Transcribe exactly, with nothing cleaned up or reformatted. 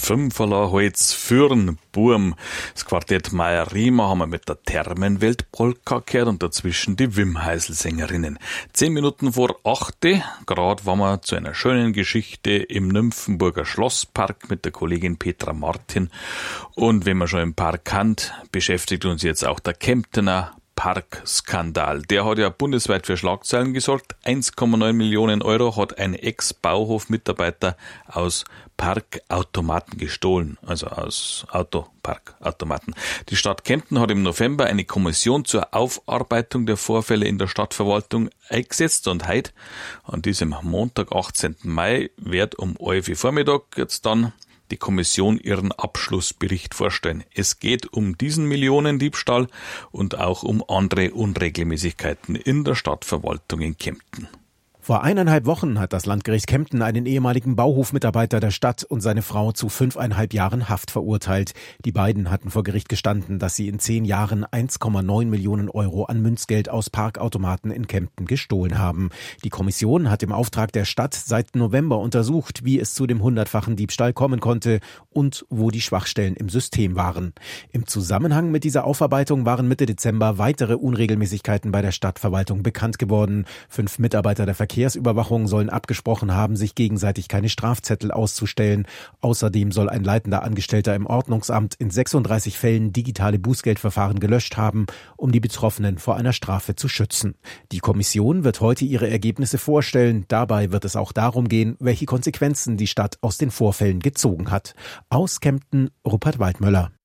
Fünferler Holz für'n Burm. Das Quartett Meyer-Riemer haben wir mit der Thermenwelt-Polka gehört und dazwischen die Wimheisel-Sängerinnen. Zehn Minuten vor achte, gerade waren wir zu einer schönen Geschichte im Nymphenburger Schlosspark mit der Kollegin Petra Martin. Und wenn man schon im Park sind, beschäftigt uns jetzt auch der Kemptener Parkskandal. Der hat ja bundesweit für Schlagzeilen gesorgt. eins Komma neun Millionen Euro hat ein Ex-Bauhof-Mitarbeiter aus Parkautomaten gestohlen, also aus Autoparkautomaten. Die Stadt Kempten hat im November eine Kommission zur Aufarbeitung der Vorfälle in der Stadtverwaltung eingesetzt und heute, an diesem Montag, achtzehnten Mai, wird um elf Uhr Vormittag jetzt dann die Kommission ihren Abschlussbericht vorstellen. Es geht um diesen Millionendiebstahl und auch um andere Unregelmäßigkeiten in der Stadtverwaltung in Kempten. Vor eineinhalb Wochen hat das Landgericht Kempten einen ehemaligen Bauhofmitarbeiter der Stadt und seine Frau zu fünfeinhalb Jahren Haft verurteilt. Die beiden hatten vor Gericht gestanden, dass sie in zehn Jahren eins Komma neun Millionen Euro an Münzgeld aus Parkautomaten in Kempten gestohlen haben. Die Kommission hat im Auftrag der Stadt seit November untersucht, wie es zu dem hundertfachen Diebstahl kommen konnte und wo die Schwachstellen im System waren. Im Zusammenhang mit dieser Aufarbeitung waren Mitte Dezember weitere Unregelmäßigkeiten bei der Stadtverwaltung bekannt geworden. Fünf Mitarbeiter der Verkehrsüberwachung sollen abgesprochen haben, sich gegenseitig keine Strafzettel auszustellen. Außerdem soll ein leitender Angestellter im Ordnungsamt in sechsunddreißig Fällen digitale Bußgeldverfahren gelöscht haben, um die Betroffenen vor einer Strafe zu schützen. Die Kommission wird heute ihre Ergebnisse vorstellen. Dabei wird es auch darum gehen, welche Konsequenzen die Stadt aus den Vorfällen gezogen hat. Aus Kempten, Rupert Waldmöller.